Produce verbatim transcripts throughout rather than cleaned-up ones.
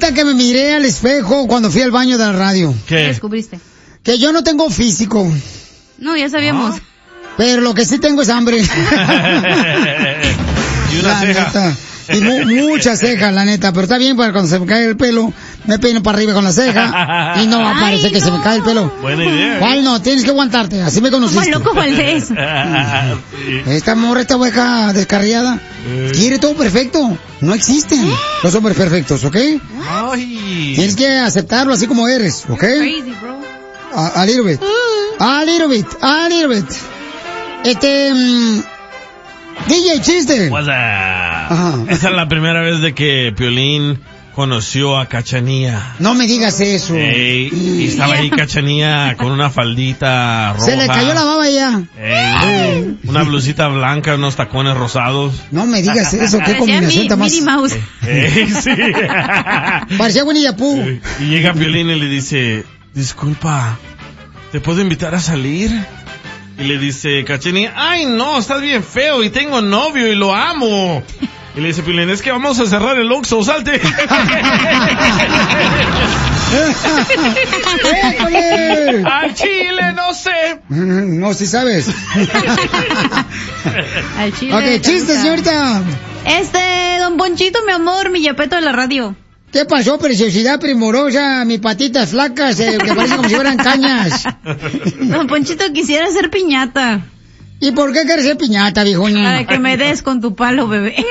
día que me miré al espejo cuando fui al baño de la radio. ¿Qué? ¿Qué descubriste? Que yo no tengo físico. No, ya sabíamos. ¿Ah? Pero lo que sí tengo es hambre. Y una la ceja. Neta. Y mu mucha ceja, la neta. Pero está bien, para cuando se me cae el pelo, me peino para arriba con la ceja. Y no va a parecer Ay, que no. se me cae el pelo. Buena idea. ¿Cuál no? Tienes que aguantarte. Así me conociste. ¿Cómo loco Valdés? Sí. Esta morra, esta oveja descarriada, eh. quiere todo perfecto. No existen ¿Eh? los hombres perfectos, ¿ok? Ay. Tienes que aceptarlo así como eres, ¿ok? Crazy, bro. A, a little bit. Uh. A little bit. A little bit. Este... Um, D J Chiste. What's up? Esa es la primera vez de que Piolín conoció a Cachanía. No me digas eso. Ey, y estaba ahí Cachanía con una faldita roja. Se le cayó la baba ya. Ey, una blusita blanca, unos tacones rosados. No me digas eso, qué combinación tan más. Minnie Mouse. Ey, sí. Parecía Winnie the Pooh. Y llega Piolín y le dice, disculpa, ¿te puedo invitar a salir? Y le dice Cachanía, ay no, estás bien feo y tengo novio y lo amo. Y le dice Piolín, es que vamos a cerrar el Oxxo, salte. Al chile, no sé. No, si sabes. Al chile. Ok, chiste, señorita. Este, don Ponchito, mi amor, mi yapeto de la radio. ¿Qué pasó, preciosidad primorosa? Mis patitas flacas, eh, que parecen como si fueran cañas. Don Ponchito, quisiera ser piñata. ¿Y por qué quieres ser piñata, viejona? Para que me des con tu palo, bebé.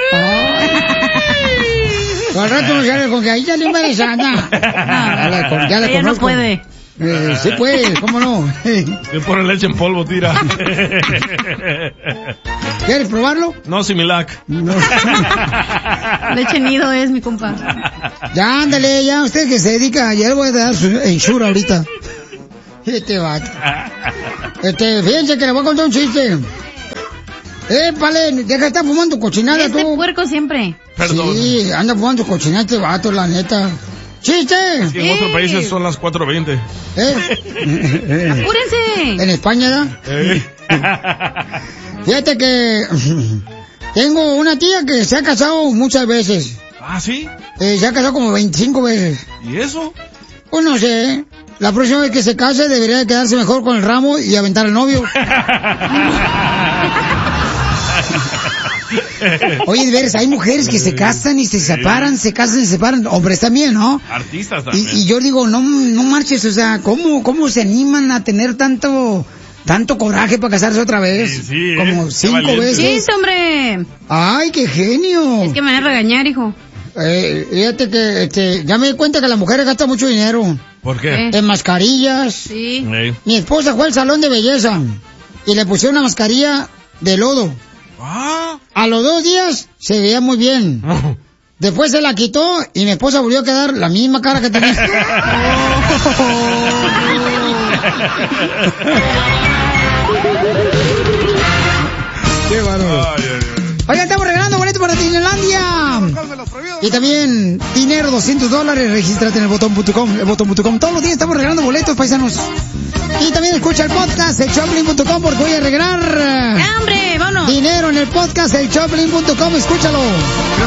Al rato no sale con que ahí ya le embarazada. No, ya la, ya la ella conozco. No puede. Eh, sí puede, ¿cómo no? Le pone leche en polvo, tira. ¿Quieres probarlo? No, Similac. No. Leche nido es, mi compa. Ya, ándale, ya, usted que se dedica, ya le voy a dar su ensure ahorita. Este vato. Este, fíjense que le voy a contar un chiste. Eh, vale, deja de estar fumando cochinada este tú. puerco siempre. Perdón. Sí, anda fumando cochinada este vato, la neta. ¡Chiste! Es que en otros países son las cuatro veinte. ¿Eh? ¡Apúrense! En España, ¿no? ¿Eh? Fíjate que tengo una tía que se ha casado muchas veces. ¿Ah, sí? Eh, se ha casado como veinticinco veces. ¿Y eso? Pues no sé. La próxima vez que se case debería de quedarse mejor con el ramo y aventar al novio. Oye, de veras, hay mujeres que se casan y se separan, se casan y se separan. Hombres también, ¿no? Artistas también. Y, y yo digo, no, no marches, o sea, ¿cómo, cómo se animan a tener tanto, tanto coraje para casarse otra vez? Sí, sí, como ¿eh? cinco veces. Sí, hombre. Ay, qué genio. Es que me van a regañar, hijo. Eh, fíjate que, este, ya me di cuenta que las mujeres gastan mucho dinero. ¿Por qué? ¿Eh? En mascarillas. Sí. Sí. Mi esposa fue al salón de belleza y le pusieron una mascarilla de lodo. Ah. A los dos días se veía muy bien. Después se la quitó y mi esposa volvió a quedar la misma cara que tenía. Qué bárbaro. Oigan, estamos regalando boletos para Disneylandia. Y también dinero, doscientos dólares. Regístrate en el botón punto com. El botón punto com. Todos los días estamos regalando boletos, paisanos. Y también escucha el podcast, el Choplin punto com, porque voy a regalar ¡Hombre, vámonos! dinero en el podcast, el Choplin punto com. Escúchalo.